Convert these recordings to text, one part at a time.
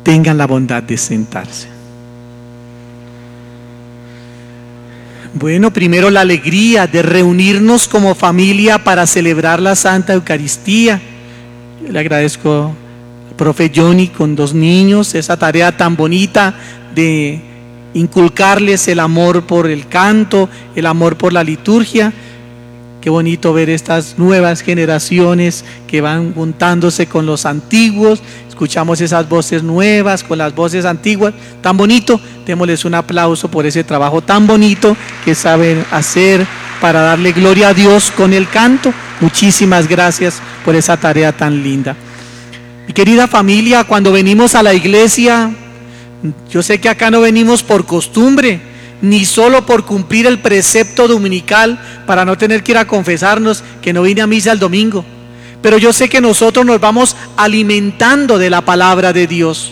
tengan la bondad de sentarse. Bueno, primero la alegría de reunirnos como familia para celebrar la Santa Eucaristía. Yo le agradezco al profe Johnny con 2 niños, esa tarea tan bonita de inculcarles el amor por el canto, el amor por la liturgia. Qué bonito ver estas nuevas generaciones que van juntándose con los antiguos. Escuchamos esas voces nuevas con las voces antiguas. Tan bonito. Démosles un aplauso por ese trabajo tan bonito que saben hacer para darle gloria a Dios con el canto. Muchísimas gracias por esa tarea tan linda. Mi querida familia, cuando venimos a la iglesia, yo sé que acá no venimos por costumbre, ni solo por cumplir el precepto dominical para no tener que ir a confesarnos que no vine a misa el domingo, pero yo sé que nosotros nos vamos alimentando de la palabra de Dios.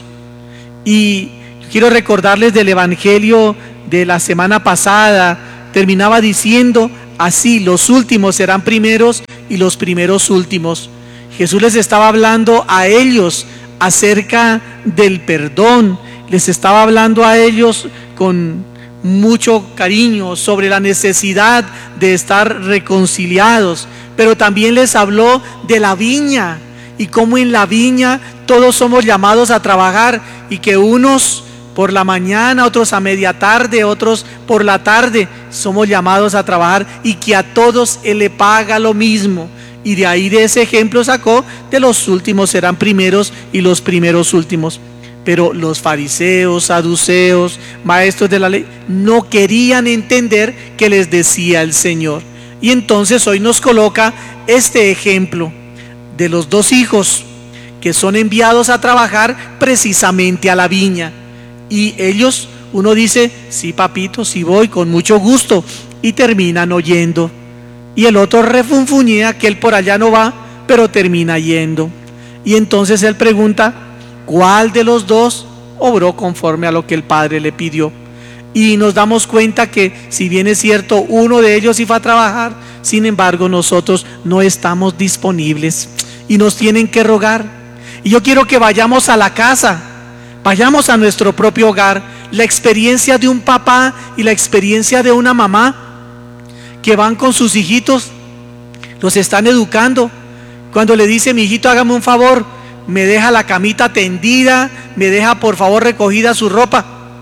Y quiero recordarles del evangelio de la semana pasada. Terminaba diciendo así: los últimos serán primeros y los primeros últimos. Jesús les estaba hablando a ellos acerca del perdón, les estaba hablando a ellos con mucho cariño sobre la necesidad de estar reconciliados, pero también les habló de la viña y cómo en la viña todos somos llamados a trabajar, y que unos por la mañana, otros a media tarde, otros por la tarde somos llamados a trabajar, y que a todos Él le paga lo mismo. Y de ahí, de ese ejemplo, sacó de los últimos serán primeros y los primeros últimos. Pero los fariseos, saduceos, maestros de la ley, no querían entender qué les decía el Señor. Y entonces hoy nos coloca este ejemplo de los 2 hijos que son enviados a trabajar precisamente a la viña. Y ellos, uno dice: sí, papito, sí voy, con mucho gusto, y terminan oyendo. Y el otro refunfuñea que él por allá no va, pero termina yendo. Y entonces él pregunta: ¿cuál de los 2 obró conforme a lo que el Padre le pidió? Y nos damos cuenta que, si bien es cierto, uno de ellos iba a trabajar, sin embargo nosotros no estamos disponibles y nos tienen que rogar. Y yo quiero que vayamos a la casa, vayamos a nuestro propio hogar, la experiencia de un papá y la experiencia de una mamá que van con sus hijitos, los están educando. Cuando le dice: mi hijito, hágame un favor, me deja la camita tendida, me deja por favor recogida su ropa.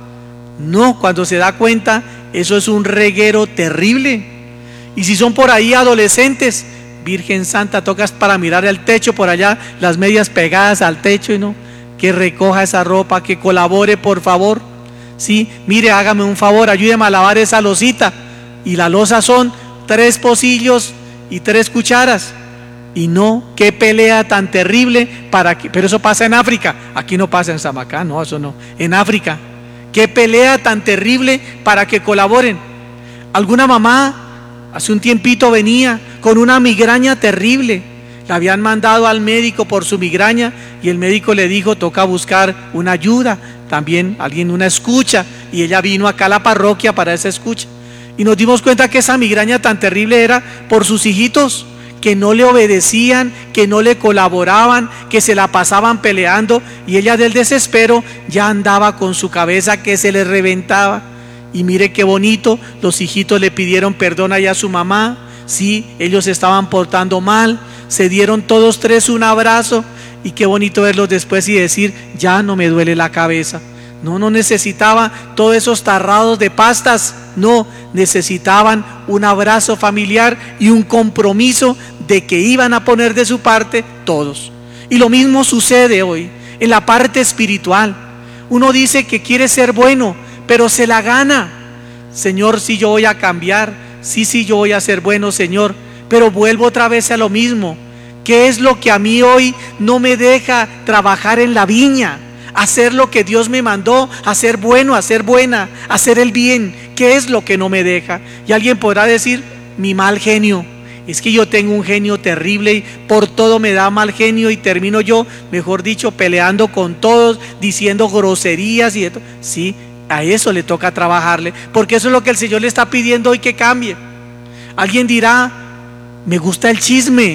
No, cuando se da cuenta, eso es un reguero terrible. Y si son por ahí adolescentes, Virgen Santa, tocas para mirar el techo por allá, las medias pegadas al techo, y no, que recoja esa ropa, que colabore por favor. Sí, mire, hágame un favor, ayúdeme a lavar esa losita. Y la losa son 3 pocillos y 3 cucharas. Y no, qué pelea tan terrible para que, pero eso pasa en África, aquí no pasa en Samacá, no, eso no, en África. Qué pelea tan terrible para que colaboren. Alguna mamá hace un tiempito venía con una migraña terrible, la habían mandado al médico por su migraña, y el médico le dijo: toca buscar una ayuda, también alguien, una escucha, y ella vino acá a la parroquia para esa escucha. Y nos dimos cuenta que esa migraña tan terrible era por sus hijitos, que no le obedecían, que no le colaboraban, que se la pasaban peleando, y ella del desespero ya andaba con su cabeza que se le reventaba. Y mire qué bonito, los hijitos le pidieron perdón allá a su mamá. Sí, ellos estaban portando mal, se dieron todos 3 un abrazo, y qué bonito verlos después y decir: ya no me duele la cabeza. No necesitaba todos esos tarrados de pastas, no, necesitaban un abrazo familiar y un compromiso de que iban a poner de su parte todos. Y lo mismo sucede hoy en la parte espiritual. Uno dice que quiere ser bueno, pero se la gana. Señor, sí, yo voy a cambiar, sí, yo voy a ser bueno, Señor, pero vuelvo otra vez a lo mismo. ¿Qué es lo que a mí hoy no me deja trabajar en la viña? Hacer lo que Dios me mandó, hacer bueno, hacer buena, hacer el bien. ¿Qué es lo que no me deja? Y alguien podrá decir: mi mal genio. Es que yo tengo un genio terrible y por todo me da mal genio, y termino yo, mejor dicho, peleando con todos, diciendo groserías y esto. Sí, a eso le toca trabajarle, porque eso es lo que el Señor le está pidiendo hoy que cambie. Alguien dirá: me gusta el chisme,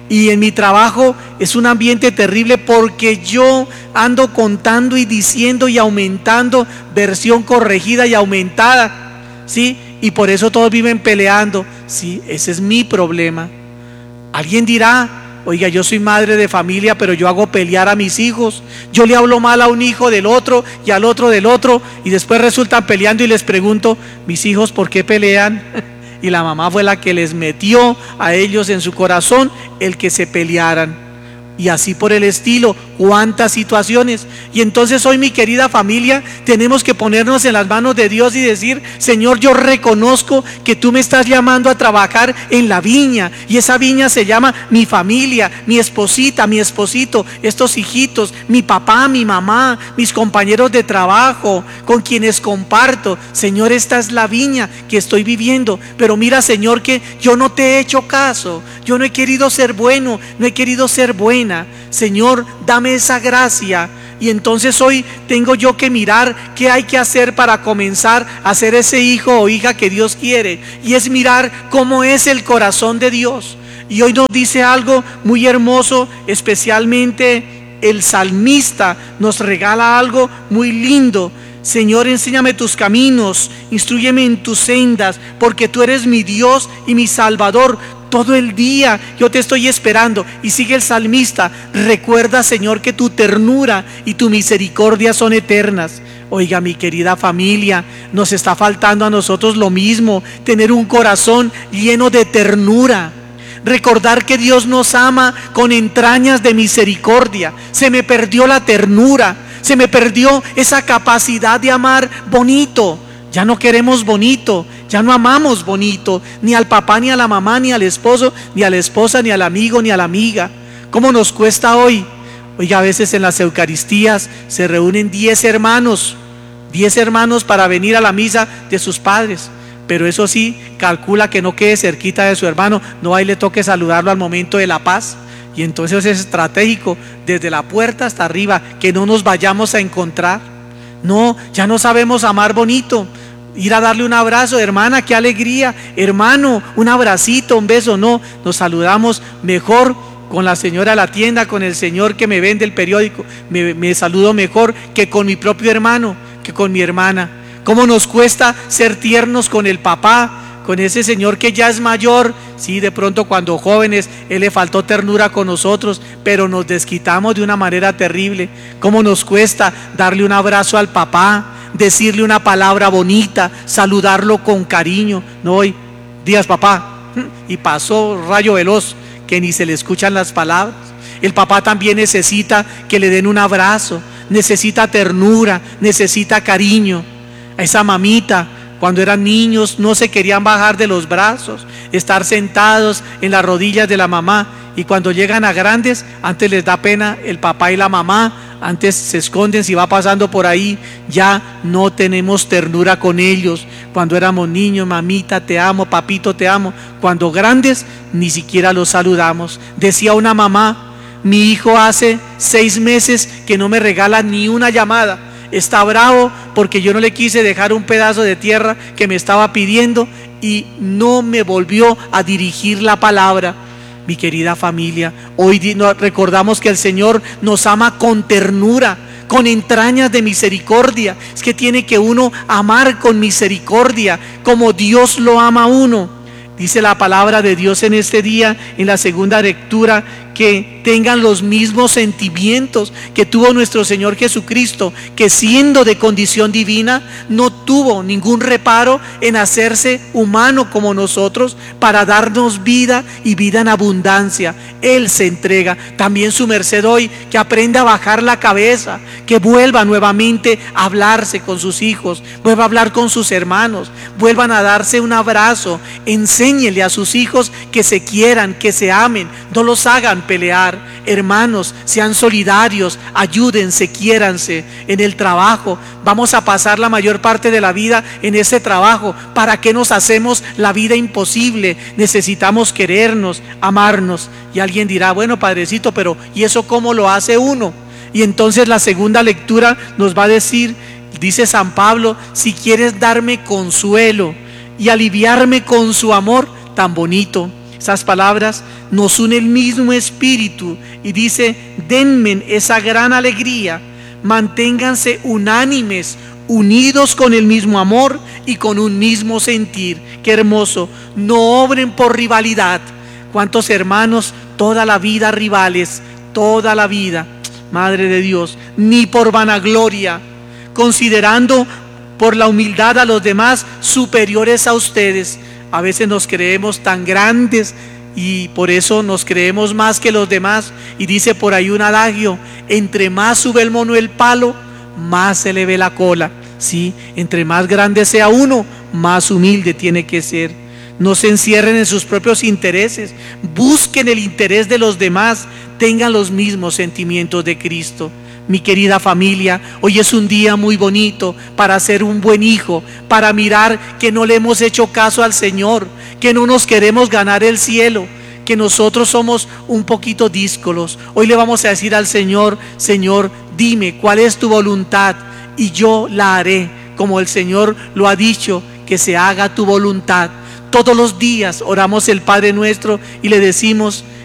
Y en mi trabajo es un ambiente terrible porque yo ando contando y diciendo y aumentando versión corregida y aumentada, ¿sí? Y por eso todos viven peleando. Sí, ese es mi problema. Alguien dirá: oiga, yo soy madre de familia, pero yo hago pelear a mis hijos. Yo le hablo mal a un hijo del otro y al otro del otro, y después resultan peleando y les pregunto: mis hijos, ¿por qué pelean? Y la mamá fue la que les metió a ellos en su corazón el que se pelearan. Y así por el estilo, cuántas situaciones. Y entonces hoy, mi querida familia, tenemos que ponernos en las manos de Dios y decir: Señor, yo reconozco que tú me estás llamando a trabajar en la viña, y esa viña se llama mi familia, mi esposita, mi esposito, estos hijitos, mi papá, mi mamá, mis compañeros de trabajo, con quienes comparto. Señor, esta es la viña que estoy viviendo, pero mira, Señor, que yo no te he hecho caso, yo no he querido ser bueno, no he querido ser buena. Señor, dame esa gracia. Y entonces hoy tengo yo que mirar qué hay que hacer para comenzar a ser ese hijo o hija que Dios quiere, y es mirar cómo es el corazón de Dios. Y hoy nos dice algo muy hermoso, especialmente el salmista nos regala algo muy lindo. Señor, enséñame tus caminos, instrúyeme en tus sendas, porque tú eres mi Dios y mi Salvador. Todo el día yo te estoy esperando. Y sigue el salmista: recuerda, Señor, que tu ternura y tu misericordia son eternas. Oiga, mi querida familia, nos está faltando a nosotros lo mismo: tener un corazón lleno de ternura. Recordar que Dios nos ama con entrañas de misericordia. Se me perdió la ternura, se me perdió esa capacidad de amar bonito. Ya no queremos bonito, ya no amamos bonito, ni al papá, ni a la mamá, ni al esposo, ni a la esposa, ni al amigo, ni a la amiga. ¿Cómo nos cuesta hoy? Oiga, a veces en las Eucaristías se reúnen 10 hermanos para venir a la misa de sus padres. Pero eso sí, calcula que no quede cerquita de su hermano, no ahí le toque saludarlo al momento de la paz. Y entonces es estratégico, desde la puerta hasta arriba, que no nos vayamos a encontrar. No, ya no sabemos amar bonito. Ir a darle un abrazo: hermana, qué alegría; hermano, un abracito, un beso. No, nos saludamos mejor con la señora de la tienda, con el señor que me vende el periódico. Me saludo mejor que con mi propio hermano, que con mi hermana. ¿Cómo nos cuesta ser tiernos con el papá, con ese señor que ya es mayor? Sí, de pronto cuando jóvenes él le faltó ternura con nosotros, pero nos desquitamos de una manera terrible. ¿Cómo nos cuesta darle un abrazo al papá, decirle una palabra bonita, saludarlo con cariño? No, hoy, días papá, y pasó rayo veloz que ni se le escuchan las palabras. El papá también necesita que le den un abrazo, necesita ternura, necesita cariño. A esa mamita, cuando eran niños, no se querían bajar de los brazos, estar sentados en las rodillas de la mamá. Y cuando llegan a grandes, antes les da pena el papá y la mamá, antes se esconden si va pasando por ahí. Ya no tenemos ternura con ellos. Cuando éramos niños: mamita te amo, papito te amo. Cuando grandes, ni siquiera los saludamos. Decía una mamá: mi hijo hace 6 meses que no me regala ni una llamada. Está bravo porque yo no le quise dejar un pedazo de tierra que me estaba pidiendo y no me volvió a dirigir la palabra. Mi querida familia, hoy recordamos que el Señor nos ama con ternura, con entrañas de misericordia. Es que tiene que uno amar con misericordia, como Dios lo ama a uno. Dice la palabra de Dios en este día, en la segunda lectura, que tengan los mismos sentimientos que tuvo nuestro Señor Jesucristo, que siendo de condición divina, no tuvo ningún reparo en hacerse humano como nosotros para darnos vida y vida en abundancia. Él se entrega. También su merced hoy, que aprenda a bajar la cabeza, que vuelva nuevamente a hablarse con sus hijos, vuelva a hablar con sus hermanos, vuelvan a darse un abrazo. Enséñele a sus hijos que se quieran, que se amen, no los hagan pelear. Hermanos, sean solidarios, ayúdense, quiéranse. En el trabajo, vamos a pasar la mayor parte de la vida en ese trabajo. ¿Para qué nos hacemos la vida imposible? Necesitamos querernos, amarnos. Y alguien dirá: bueno, padrecito, pero ¿y eso cómo lo hace uno? Y entonces la segunda lectura nos va a decir, dice San Pablo: si quieres darme consuelo y aliviarme con su amor tan bonito, Esas palabras nos une el mismo espíritu y dice: denme esa gran alegría, manténganse unánimes, unidos con el mismo amor y con un mismo sentir. Qué hermoso. No obren por rivalidad. ¿Cuántos hermanos toda la vida rivales? Toda la vida, Madre de Dios. Ni por vanagloria, considerando por la humildad a los demás superiores a ustedes. A veces nos creemos tan grandes y por eso nos creemos más que los demás. Y dice por ahí un adagio: entre más sube el mono el palo, más se le ve la cola. ¿Sí? Entre más grande sea uno, más humilde tiene que ser. No se encierren en sus propios intereses, busquen el interés de los demás, tengan los mismos sentimientos de Cristo. Mi querida familia, hoy es un día muy bonito para ser un buen hijo, para mirar que no le hemos hecho caso al Señor, que no nos queremos ganar el cielo, que nosotros somos un poquito díscolos. Hoy le vamos a decir al Señor: Señor, dime cuál es tu voluntad y yo la haré, como el Señor lo ha dicho, que se haga tu voluntad. Todos los días oramos el Padre Nuestro y le decimos: